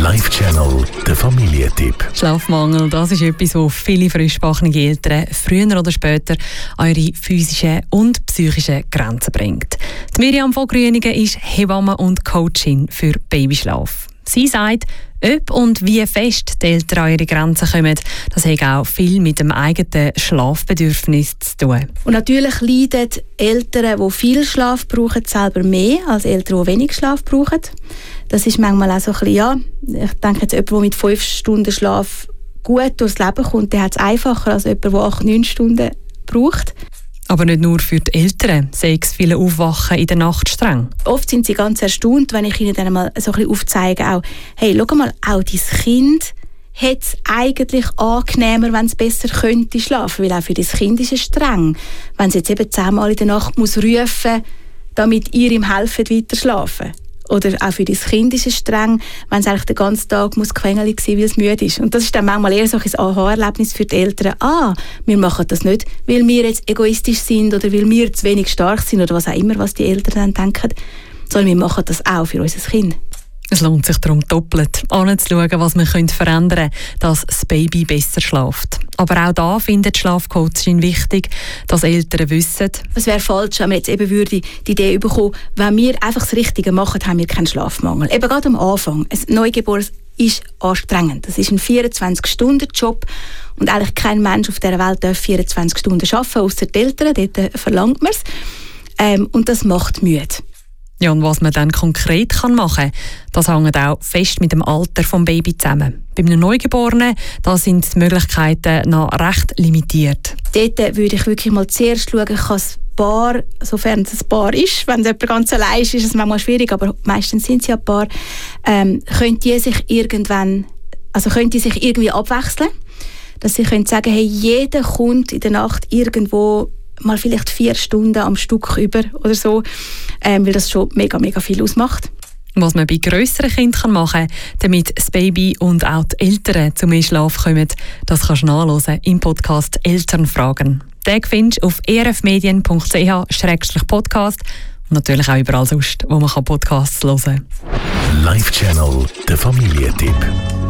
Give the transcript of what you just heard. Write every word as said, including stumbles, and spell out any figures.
Live-Channel, der Familientipp. Schlafmangel, das ist etwas, das viele frischgebackene Eltern früher oder später an ihre physischen und psychischen Grenzen bringt. Die Miriam von Grüningen ist Hebamme und Coachin für Babyschlaf. Sie sagt, ob und wie fest die Eltern an ihre Grenzen kommen, das hat auch viel mit dem eigenen Schlafbedürfnis zu tun. Und natürlich leiden Eltern, die viel Schlaf brauchen, selber mehr als Eltern, die wenig Schlaf brauchen. Das ist manchmal auch so ein bisschen, ja, ich denke jetzt, jemand, der mit fünf Stunden Schlaf gut durchs Leben kommt, der hat es einfacher als jemand, der acht, neun Stunden braucht. Aber nicht nur für die Eltern, sei es viele Aufwachen in der Nacht streng. Oft sind sie ganz erstaunt, wenn ich ihnen dann mal so ein bisschen aufzeige, auch, hey, schau mal, auch dein Kind hat es eigentlich angenehmer, wenn es besser könnte schlafen, weil auch für das Kind ist es streng, wenn es jetzt eben zehnmal in der Nacht muss rufen, damit ihr ihm helft, weiter schlafen. Oder auch für das Kind ist es streng, wenn es eigentlich den ganzen Tag muss quengelig sein, weil es müde ist. Und das ist dann manchmal eher so ein Aha-Erlebnis für die Eltern. Ah, wir machen das nicht, weil wir jetzt egoistisch sind oder weil wir zu wenig stark sind oder was auch immer, was die Eltern dann denken, sondern wir machen das auch für unser Kind. Es lohnt sich darum doppelt, anzuschauen, was man verändern könnte, dass das Baby besser schläft. Aber auch da findet die Schlafcoachin wichtig, dass Eltern wissen. Es wäre falsch, wenn wir jetzt eben würde die Idee bekommen, wenn wir einfach das Richtige machen, haben wir keinen Schlafmangel. Eben gerade am Anfang. Ein Neugeborenes ist anstrengend. Das ist ein vierundzwanzig-Stunden-Job und eigentlich kein Mensch auf dieser Welt darf vierundzwanzig Stunden arbeiten, ausser die Eltern. Dort verlangt man es. Ähm, und das macht müde. Ja, und was man dann konkret kann machen kann, das hängt auch fest mit dem Alter des Babys zusammen. Bei einem Neugeborenen da sind die Möglichkeiten noch recht limitiert. Dort würde ich wirklich mal zuerst schauen, kann das Paar, sofern es ein Paar ist, wenn jemand ganz allein ist, ist es manchmal schwierig, aber meistens sind sie ja ein Paar, ähm, können die sich irgendwann, also können die sich irgendwie abwechseln, dass sie können sagen, hey, jeder kommt in der Nacht irgendwo mal vielleicht vier Stunden am Stück über oder so, ähm, weil das schon mega, mega viel ausmacht. Was man bei grösseren Kindern machen kann, damit das Baby und auch die Eltern zu mehr Schlaf kommen, das kannst du nachhören im Podcast «Elternfragen». Den findest du auf e r f medien punkt c h slash podcast und natürlich auch überall sonst, wo man Podcasts hören kann. Live-Channel, der Familientipp.